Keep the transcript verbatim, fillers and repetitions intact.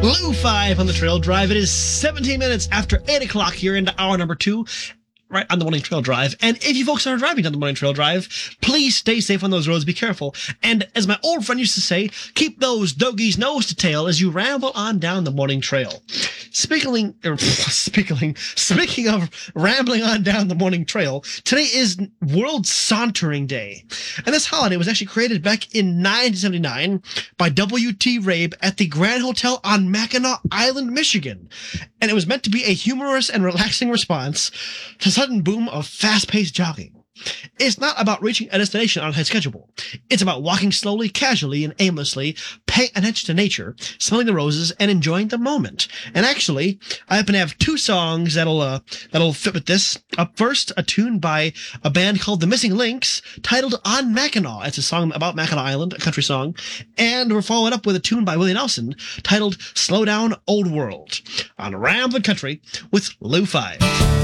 Lou five on the Trail Drive. It is seventeen minutes after eight o'clock here into hour number two, right on the Morning Trail Drive. And if you folks are driving down the Morning Trail Drive, please stay safe on those roads. Be careful. And as my old friend used to say, keep those doggies nose to tail as you ramble on down the morning trail. Speaking, er, speaking, speaking of rambling on down the morning trail, today is World Sauntering Day. And this holiday was actually created back in nineteen seventy-nine by W T Rabe at the Grand Hotel on Mackinac Island, Michigan. And it was meant to be a humorous and relaxing response to the sudden boom of fast-paced jogging. It's not about reaching a destination on a tight schedule. It's about walking slowly, casually, and aimlessly, paying attention to nature, smelling the roses, and enjoying the moment. And actually, I happen to have two songs that'll uh, that'll fit with this. Up first, a tune by a band called The Missing Links, titled On Mackinac. It's a song about Mackinac Island, a country song. And we're following up with a tune by Willie Nelson, titled Slow Down Old World, on Ramblin' Country with Lou five.